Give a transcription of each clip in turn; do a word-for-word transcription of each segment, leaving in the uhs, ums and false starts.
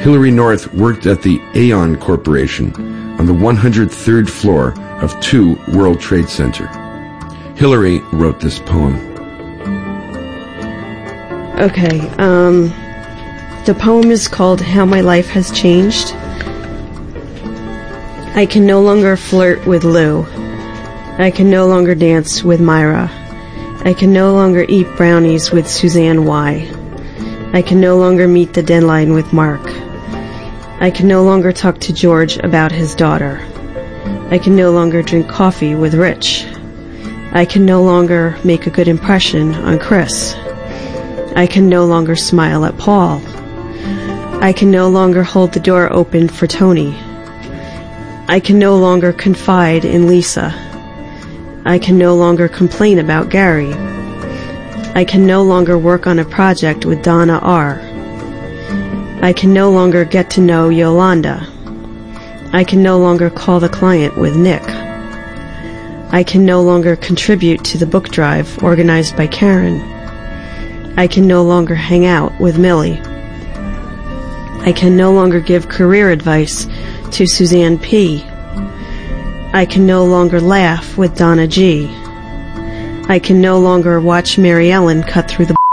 Hillary North worked at the Aon Corporation on the one hundred third floor of two World Trade Center. Hillary wrote this poem. Okay, um, the poem is called How My Life Has Changed. I can no longer flirt with Lou. I can no longer dance with Myra. I can no longer eat brownies with Suzanne Y. I can no longer meet the deadline with Mark. I can no longer talk to George about his daughter. I can no longer drink coffee with Rich. I can no longer make a good impression on Chris. I can no longer smile at Paul. I can no longer hold the door open for Tony. I can no longer confide in Lisa. I can no longer complain about Gary. I can no longer work on a project with Donna R. I can no longer get to know Yolanda. I can no longer call the client with Nick. I can no longer contribute to the book drive organized by Karen. I can no longer hang out with Millie. I can no longer give career advice to Suzanne P. I can no longer laugh with Donna G. I can no longer watch Mary Ellen cut through the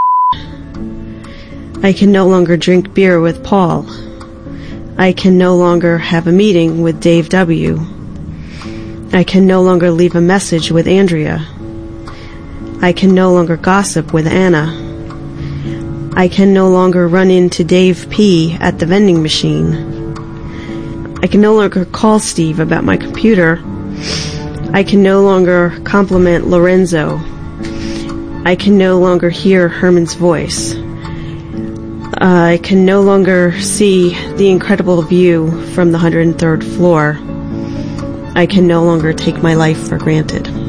I can no longer drink beer with Paul. I can no longer have a meeting with Dave W. I can no longer leave a message with Andrea. I can no longer gossip with Anna. I can no longer run into Dave P. at the vending machine. I can no longer call Steve about my computer. I can no longer compliment Lorenzo. I can no longer hear Herman's voice. Uh, I can no longer see the incredible view from the one hundred third floor. I can no longer take my life for granted.